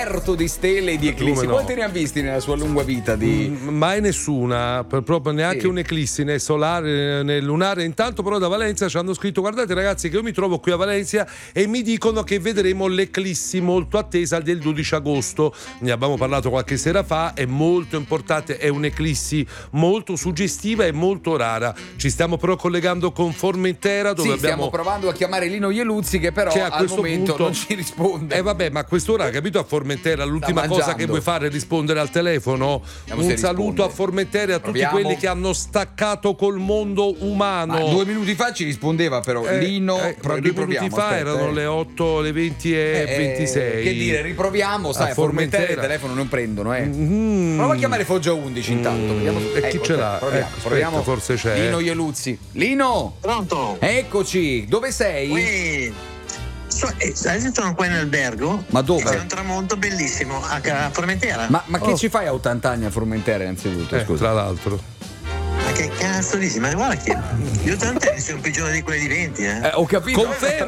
coperto di stelle e di eclissi. Quanti ne ha visti nella sua lunga vita? Mai nessuna, proprio neanche un'eclissi né solare né lunare. Intanto però da Valencia ci hanno scritto: guardate ragazzi che io mi trovo qui a Valencia e mi dicono che vedremo l'eclissi molto attesa del 12 agosto. Ne abbiamo parlato qualche sera fa, è molto importante, è un'eclissi molto suggestiva e molto rara. Ci stiamo però collegando con Formentera, dove stiamo provando a chiamare Lino Ieluzzi, che però al momento non ci risponde. Vabbè, ma a quest'ora, capito, a Formentera l'ultima cosa che vuoi fare è rispondere al telefono. Un saluto a Formentera e a tutti quelli che hanno staccato col mondo umano. 2 minuti fa ci rispondeva però Lino. 2 minuti fa erano le 8, le 20 e 26. Che dire, riproviamo, sai, a Formentera il telefono non prendono. Prova a chiamare Foggia 11 intanto. Vediamo. Chi ce l'ha? Proviamo. Forse c'è. Lino Ieluzzi. Lino! Pronto? Eccoci, dove sei? Adesso sono qua in albergo. Ma dove? C'è un tramonto bellissimo a Formentera. Ma che ci fai a 80 anni a Formentera innanzitutto? Scusa. Tra l'altro. Ma che cazzo dici? Ma guarda che io 80 anni sono peggiore di quelli di 20, ho capito.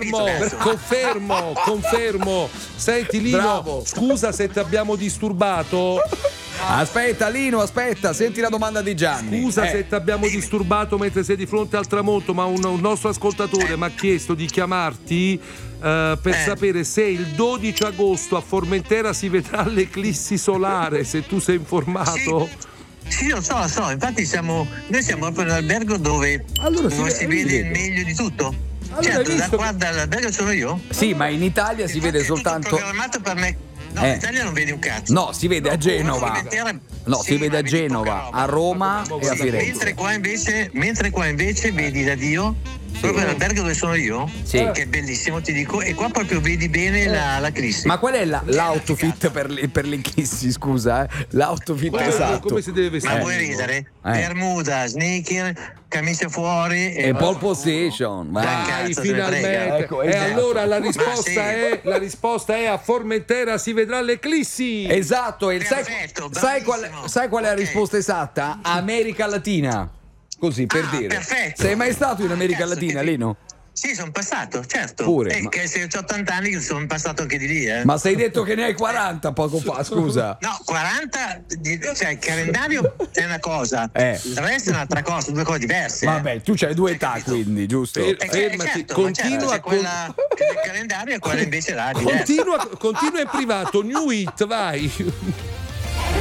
Confermo. Senti Lino, scusa se ti abbiamo disturbato. Aspetta Lino, senti la domanda di Gianni. Scusa se ti abbiamo disturbato mentre sei di fronte al tramonto, ma un nostro ascoltatore mi ha chiesto di chiamarti per sapere se il 12 agosto a Formentera si vedrà l'eclissi solare, se tu sei informato. Sì, lo so, infatti noi siamo proprio in un albergo dove si vede il meglio di tutto. Certo, da qua dall'albergo sono io? Sì, ma in Italia si vede soltanto. È programmato per me. No, in Italia non vedi un cazzo. No, si vede a Genova. Si vede a Genova, a Roma e a Firenze. Mentre qua invece vedi da Dio, proprio l'albergo dove sono io, che è bellissimo, ti dico, e qua proprio vedi bene la clissi. Ma qual è l'outfit per l'eclissi, scusa? L'outfit esatto. Come si deve vestire? Ma vuoi ridere? Bermuda, sneaker, camicia fuori e pole position. Dai, finalmente. E allora la risposta è a Formentera si vedrà l'eclissi. Esatto, sai qual è la risposta esatta? America Latina. Così per dire. Perfetto. Sei mai stato in America Latina, Lino? Sì, sono passato, certo. Pure. Che se ho 80 anni sono passato anche di lì. Ma sei detto che ne hai 40 poco fa, scusa. No, 40, cioè il calendario è una cosa, il resto è un'altra cosa, 2 cose diverse. Vabbè, tu c'hai 2 età, quindi, giusto? Fermati, certo, continua quella del calendario e quella invece là. Continua in privato, New It, vai.